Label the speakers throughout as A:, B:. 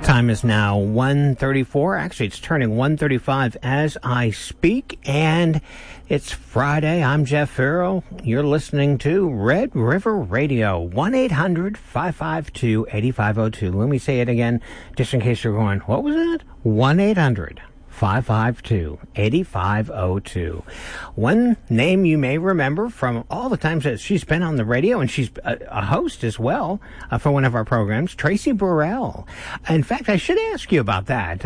A: Time is now 1:34. Actually, it's turning 1:35 as I speak, and it's Friday. I'm Jeff Farrell. You're listening to Red River Radio, 1-800-552-8502. Let me say it again, just in case you're going, what was that? 1-800-552-8502. One name you may remember from all the times that she's been on the radio, and she's a host as well for one of our programs, Tracy Burrell. In fact, I should ask you about that.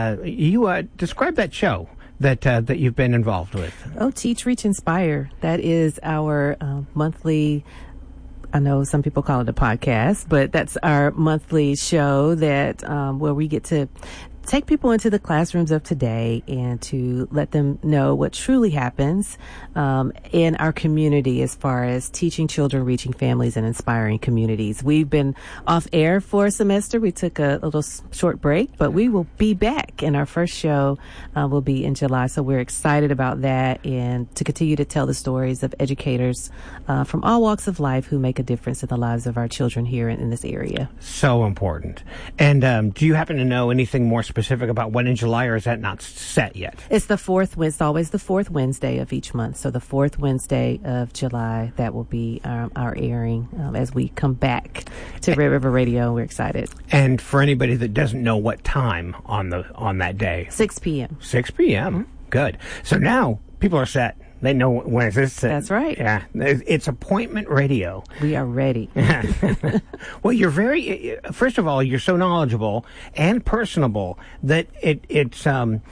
A: You describe that show that you've been involved with.
B: Oh, Teach, Reach, Inspire. That is our monthly, I know some people call it a podcast, but that's our monthly show that where we get to take people into the classrooms of today and to let them know what truly happens in our community as far as teaching children, reaching families, and inspiring communities. We've been off air for a semester. We took a little short break, but we will be back, and our first show will be in July. So we're excited about that and to continue to tell the stories of educators from all walks of life who make a difference in the lives of our children here in this area.
A: So important. And do you happen to know anything more specific about when in July, or is that not set yet?
B: It's the fourth. It's always the fourth Wednesday of each month. So the fourth Wednesday of July, that will be our airing as we come back to Red River Radio. We're excited.
A: And for anybody that doesn't know what time on that day,
B: 6 p.m.
A: 6 p.m. Mm-hmm. Good. So now people are set. They know when this is.
B: That's right.
A: Yeah. It's appointment radio.
B: We are ready.
A: Well, you're first of all, you're so knowledgeable and personable that it's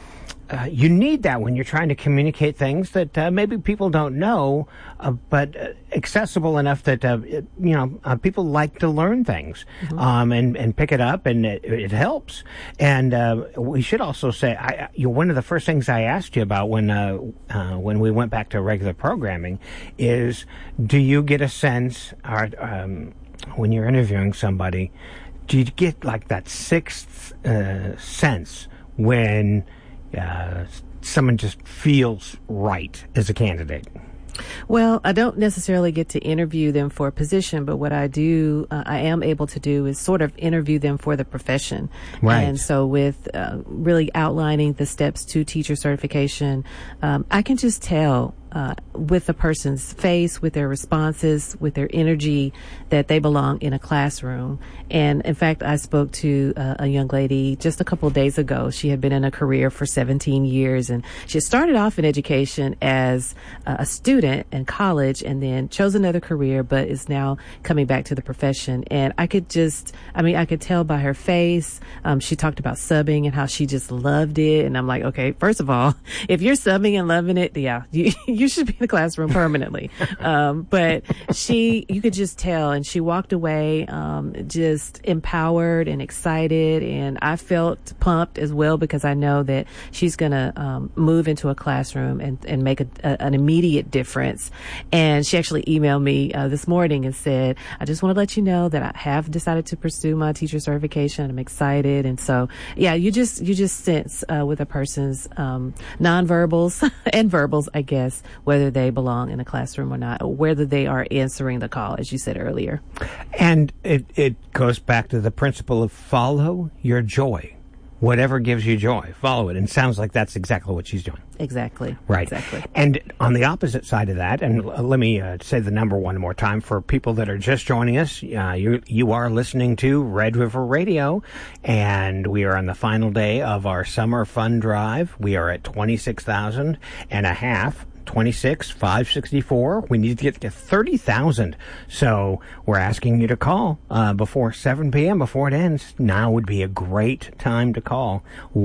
A: you need that when you're trying to communicate things that maybe people don't know, but accessible enough that people like to learn things, mm-hmm. and pick it up, and it helps. And we should also say, one of the first things I asked you about when we went back to regular programming is, do you get a sense, when you're interviewing somebody, do you get like that sixth sense when someone just feels right as a candidate?
B: Well, I don't necessarily get to interview them for a position, but what I do, I am able to do is sort of interview them for the profession.
A: Right.
B: And so with really outlining the steps to teacher certification, I can just tell with the person's face, with their responses, with their energy, that they belong in a classroom. And in fact, I spoke to a young lady just a couple of days ago. She had been in a career for 17 years, and she had started off in education as a student in college and then chose another career, but is now coming back to the profession. And I could tell by her face. She talked about subbing and how she just loved it. And I'm like, okay, first of all, if you're subbing and loving it, yeah, you should be in the classroom permanently. But you could just tell, and she walked away just empowered and excited, and I felt pumped as well because I know that she's going to move into a classroom and make an immediate difference. And she actually emailed me this morning and said, I just want to let you know that I have decided to pursue my teacher certification. I'm excited. And so, yeah, you just sense with a person's nonverbals and verbals, I guess, whether they belong in a classroom or not, or whether they are answering the call, as you said earlier.
A: And it goes back to the principle of follow your joy. Whatever gives you joy, follow it. And it sounds like that's exactly what she's doing.
B: Exactly.
A: Right.
B: Exactly.
A: And on the opposite side of that, and let me say the number one more time for people that are just joining us. You are listening to Red River Radio, and we are on the final day of our summer fund drive. We are at 26,500. 26,564. We need to get to 30,000. So we're asking you to call before 7 p.m. before it ends. Now would be a great time to call.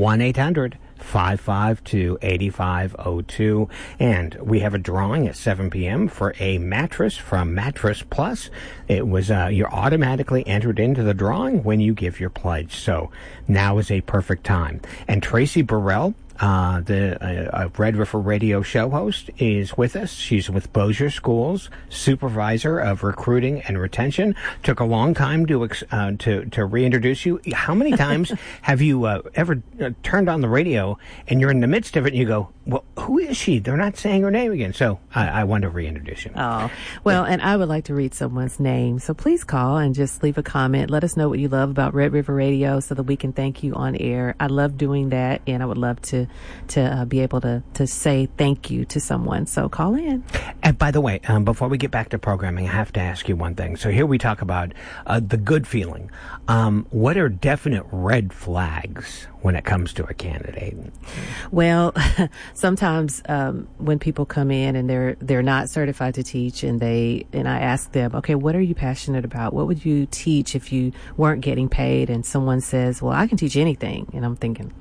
A: 1-800-552-8502. And we have a drawing at 7 p.m. for a mattress from Mattress Plus. It was you're automatically entered into the drawing when you give your pledge. So now is a perfect time. And Tracy Burrell, The Red River Radio show host is with us. She's with Bossier Schools, supervisor of recruiting and retention. Took a long time to reintroduce you. How many times have you ever turned on the radio and you're in the midst of it and you go, well, who is she? They're not saying her name again. So I want to reintroduce you.
B: Oh, well, and I would like to read someone's name. So please call and just leave a comment. Let us know what you love about Red River Radio so that we can thank you on air. I love doing that, and I would love to be able to say thank you to someone. So call in.
A: And by the way, before we get back to programming, I have to ask you one thing. So here we talk about the good feeling. What are definite red flags when it comes to a candidate?
B: Well, sometimes when people come in and they're not certified to teach, and I ask them, okay, what are you passionate about? What would you teach if you weren't getting paid? And someone says, well, I can teach anything. And I'm thinking,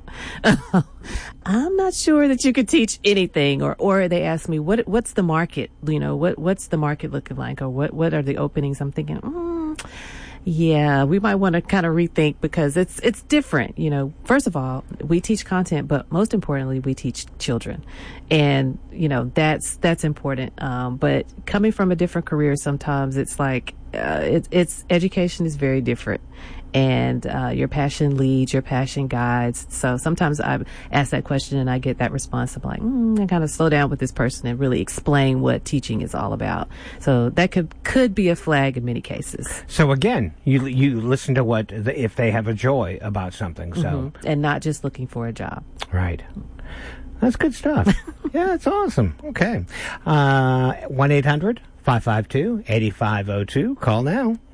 B: I'm not sure that you could teach anything. Or they ask me, what's the market? What's the market looking like? Or what are the openings? I'm thinking, yeah, we might want to kind of rethink, because it's different. First of all, we teach content, but most importantly, we teach children. And, that's important. But coming from a different career, sometimes it's like, it's education is very different. And your passion leads, your passion guides. So sometimes I ask that question and I get that response of like, I kind of slow down with this person and really explain what teaching is all about. So that could be a flag in many cases.
A: So again, you listen to if they have a joy about something. So
B: and not just looking for a job.
A: Right. That's good stuff. Yeah, that's awesome. Okay. 1-800-552-8502. Call now.